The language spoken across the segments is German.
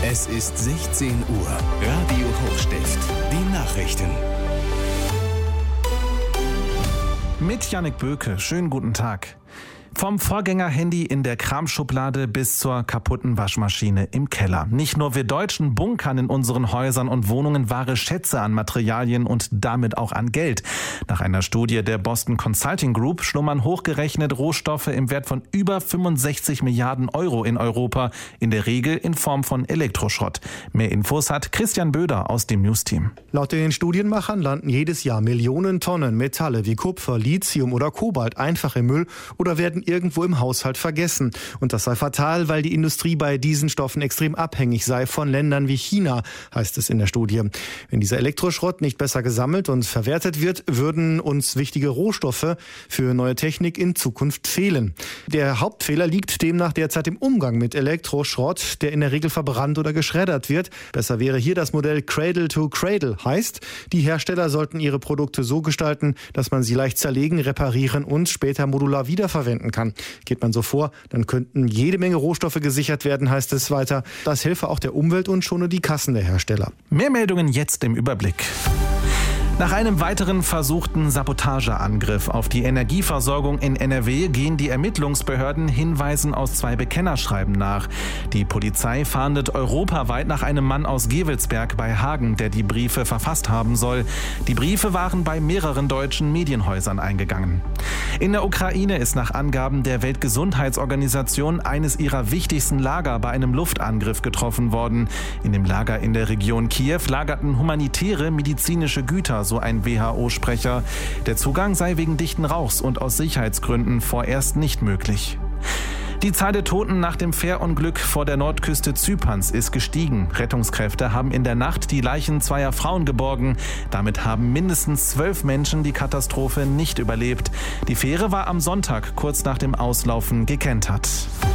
Es ist 16 Uhr. Radio Hochstift. Die Nachrichten. Mit Jannik Böke. Schönen guten Tag. Vom Vorgänger-Handy in der Kramschublade bis zur kaputten Waschmaschine im Keller. Nicht nur wir Deutschen bunkern in unseren Häusern und Wohnungen wahre Schätze an Materialien und damit auch an Geld. Nach einer Studie der Boston Consulting Group schlummern hochgerechnet Rohstoffe im Wert von über 65 Milliarden Euro in Europa, in der Regel in Form von Elektroschrott. Mehr Infos hat Christian Böder aus dem News-Team. Laut den Studienmachern landen jedes Jahr Millionen Tonnen Metalle wie Kupfer, Lithium oder Kobalt einfach im Müll oder werden irgendwo im Haushalt vergessen. Und das sei fatal, weil die Industrie bei diesen Stoffen extrem abhängig sei von Ländern wie China, heißt es in der Studie. Wenn dieser Elektroschrott nicht besser gesammelt und verwertet wird, würden uns wichtige Rohstoffe für neue Technik in Zukunft fehlen. Der Hauptfehler liegt demnach derzeit im Umgang mit Elektroschrott, der in der Regel verbrannt oder geschreddert wird. Besser wäre hier das Modell Cradle to Cradle. Heißt, die Hersteller sollten ihre Produkte so gestalten, dass man sie leicht zerlegen, reparieren und später modular wiederverwenden kann. Geht man so vor, dann könnten jede Menge Rohstoffe gesichert werden, heißt es weiter. Das helfe auch der Umwelt und schone die Kassen der Hersteller. Mehr Meldungen jetzt im Überblick. Nach einem weiteren versuchten Sabotageangriff auf die Energieversorgung in NRW gehen die Ermittlungsbehörden Hinweisen aus 2 Bekennerschreiben nach. Die Polizei fahndet europaweit nach einem Mann aus Gevelsberg bei Hagen, der die Briefe verfasst haben soll. Die Briefe waren bei mehreren deutschen Medienhäusern eingegangen. In der Ukraine ist nach Angaben der Weltgesundheitsorganisation eines ihrer wichtigsten Lager bei einem Luftangriff getroffen worden. In dem Lager in der Region Kiew lagerten humanitäre medizinische Güter, so ein WHO-Sprecher. Der Zugang sei wegen dichten Rauchs und aus Sicherheitsgründen vorerst nicht möglich. Die Zahl der Toten nach dem Fährunglück vor der Nordküste Zyperns ist gestiegen. Rettungskräfte haben in der Nacht die Leichen 2 Frauen geborgen. Damit haben mindestens 12 Menschen die Katastrophe nicht überlebt. Die Fähre war am Sonntag kurz nach dem Auslaufen gekentert.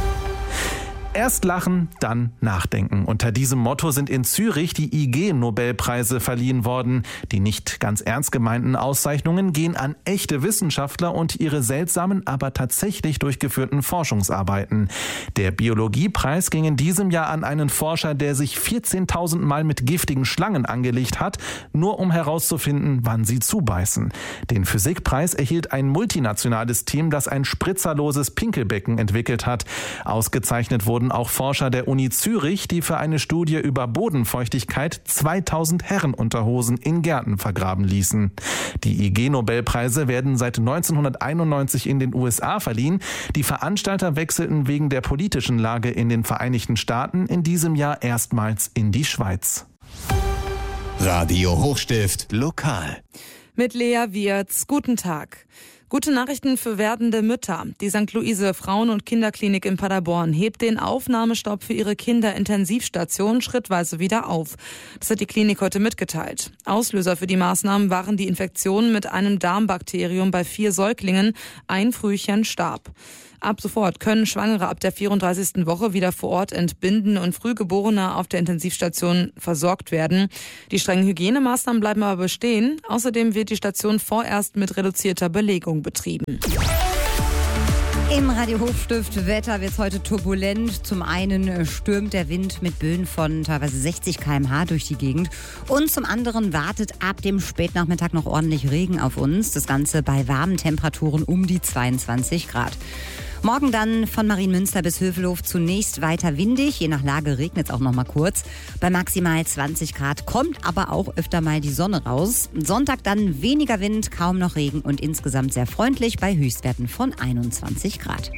Erst lachen, dann nachdenken. Unter diesem Motto sind in Zürich die IG-Nobelpreise verliehen worden. Die nicht ganz ernst gemeinten Auszeichnungen gehen an echte Wissenschaftler und ihre seltsamen, aber tatsächlich durchgeführten Forschungsarbeiten. Der Biologiepreis ging in diesem Jahr an einen Forscher, der sich 14.000 Mal mit giftigen Schlangen angelegt hat, nur um herauszufinden, wann sie zubeißen. Den Physikpreis erhielt ein multinationales Team, das ein spritzerloses Pinkelbecken entwickelt hat. Ausgezeichnet wurden auch Forscher der Uni Zürich, die für eine Studie über Bodenfeuchtigkeit 2000 Herrenunterhosen in Gärten vergraben ließen. Die IG-Nobelpreise werden seit 1991 in den USA verliehen. Die Veranstalter wechselten wegen der politischen Lage in den Vereinigten Staaten in diesem Jahr erstmals in die Schweiz. Radio Hochstift lokal. Mit Lea Wirz. Guten Tag. Gute Nachrichten für werdende Mütter. Die St. Luise Frauen- und Kinderklinik in Paderborn hebt den Aufnahmestopp für ihre Kinderintensivstation schrittweise wieder auf. Das hat die Klinik heute mitgeteilt. Auslöser für die Maßnahmen waren die Infektionen mit einem Darmbakterium bei 4 Säuglingen. Ein Frühchen starb. Ab sofort können Schwangere ab der 34. Woche wieder vor Ort entbinden und Frühgeborene auf der Intensivstation versorgt werden. Die strengen Hygienemaßnahmen bleiben aber bestehen. Außerdem wird die Station vorerst mit reduzierter Belegung betrieben. Im Radio Hochstift Wetter wird es heute turbulent. Zum einen stürmt der Wind mit Böen von teilweise 60 km/h durch die Gegend. Und zum anderen wartet ab dem Spätnachmittag noch ordentlich Regen auf uns. Das Ganze bei warmen Temperaturen um die 22 Grad. Morgen dann von Marienmünster bis Hövelhof zunächst weiter windig. Je nach Lage regnet es auch noch mal kurz. Bei maximal 20 Grad kommt aber auch öfter mal die Sonne raus. Sonntag dann weniger Wind, kaum noch Regen und insgesamt sehr freundlich bei Höchstwerten von 21 Grad.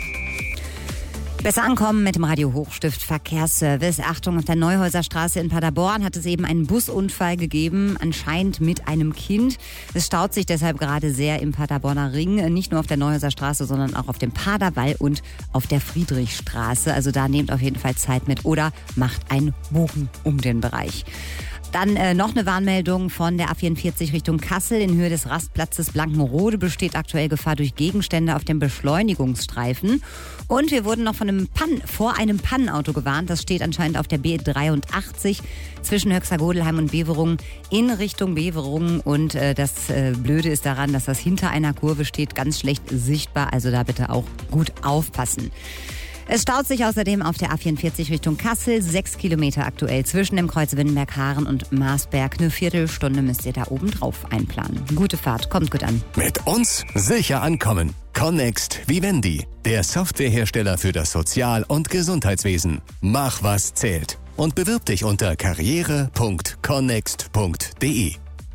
Besser ankommen mit dem Radio Hochstift Verkehrsservice. Achtung, auf der Neuhäuserstraße in Paderborn hat es eben einen Busunfall gegeben, anscheinend mit einem Kind. Es staut sich deshalb gerade sehr im Paderborner Ring, nicht nur auf der Neuhäuserstraße, sondern auch auf dem Paderwall und auf der Friedrichstraße. Also da nehmt auf jeden Fall Zeit mit oder macht einen Bogen um den Bereich. Dann noch eine Warnmeldung von der A44 Richtung Kassel. In Höhe des Rastplatzes Blankenrode besteht aktuell Gefahr durch Gegenstände auf dem Beschleunigungsstreifen. Und wir wurden noch vor einem Pannenauto gewarnt. Das steht anscheinend auf der B83 zwischen Höxter-Godelheim und Beverungen in Richtung Beverungen. Und das Blöde ist daran, dass das hinter einer Kurve steht, ganz schlecht sichtbar. Also da bitte auch gut aufpassen. Es staut sich außerdem auf der A44 Richtung Kassel. 6 Kilometer aktuell zwischen dem Kreuz Windenberg-Haaren und Marsberg. Eine Viertelstunde müsst ihr da oben drauf einplanen. Gute Fahrt, kommt gut an. Mit uns sicher ankommen. Connext Vivendi, der Softwarehersteller für das Sozial- und Gesundheitswesen. Mach, was zählt. Und bewirb dich unter karriere.connext.de.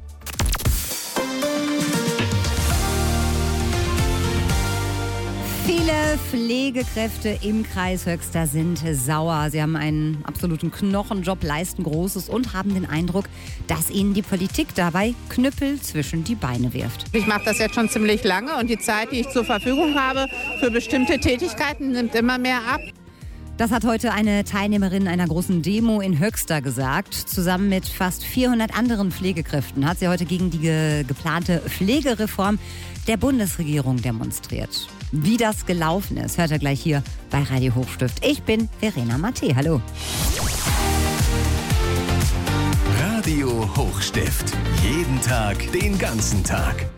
Viele Pflegekräfte im Kreis Höxter sind sauer. Sie haben einen absoluten Knochenjob, leisten Großes und haben den Eindruck, dass ihnen die Politik dabei Knüppel zwischen die Beine wirft. Ich mache das jetzt schon ziemlich lange und die Zeit, die ich zur Verfügung habe für bestimmte Tätigkeiten, nimmt immer mehr ab. Das hat heute eine Teilnehmerin einer großen Demo in Höxter gesagt. Zusammen mit fast 400 anderen Pflegekräften hat sie heute gegen die geplante Pflegereform der Bundesregierung demonstriert. Wie das gelaufen ist, hört ihr gleich hier bei Radio Hochstift. Ich bin Verena Matte. Hallo. Radio Hochstift. Jeden Tag, den ganzen Tag.